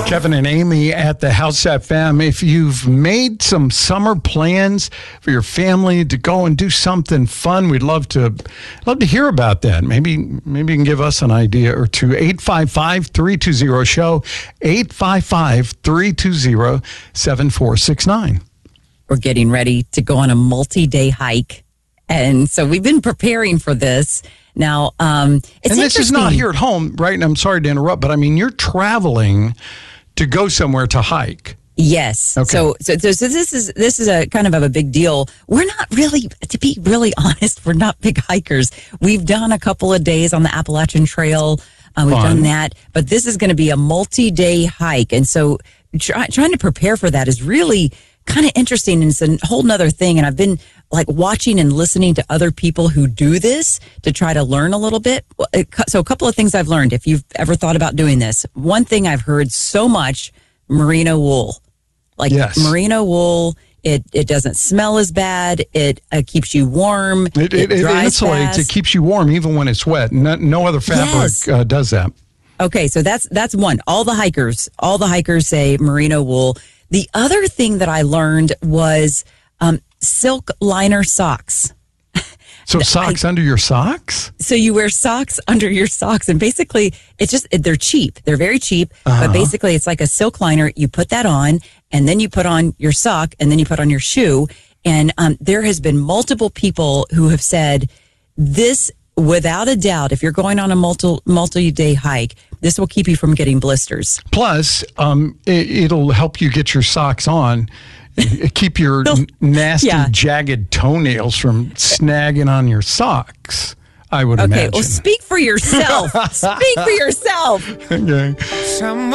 Kevin and Amy at the House FM. If you've made some summer plans for your family to go and do something fun, we'd love to hear about that. Maybe you can give us an idea or two. 855-320-SHOW, 855-320-7469. We're getting ready to go on a multi-day hike. And so we've been preparing for this. Now, and this is not here at home, right? And I'm sorry to interrupt, but I mean, you're traveling to go somewhere to hike. Yes. Okay. So this is a kind of a big deal. We're not really, to be really honest, we're not big hikers. We've done a couple of days on the Appalachian Trail. We've done that, but this is going to be a multi-day hike. And so trying to prepare for that is really kind of interesting. And it's a whole nother thing. And I've been like watching and listening to other people who do this to try to learn a little bit. So a couple of things I've learned, if you've ever thought about doing this. One thing I've heard so much, merino wool. Like merino wool, it doesn't smell as bad. It keeps you warm. It insulates. Fast. It keeps you warm even when it's wet. No other fabric does that. Okay, so that's one. All the hikers say merino wool. The other thing that I learned was silk liner socks. So socks under your socks? So you wear socks under your socks. And basically, they're cheap. They're very cheap. But basically, it's like a silk liner. You put that on, and then you put on your sock, and then you put on your shoe. And there has been multiple people who have said this, without a doubt, if you're going on a multi-day hike, this will keep you from getting blisters. Plus, it'll help you get your socks on. Keep your nasty, jagged toenails from snagging on your socks, I would imagine. Okay, well, speak for yourself. Speak for yourself. Okay.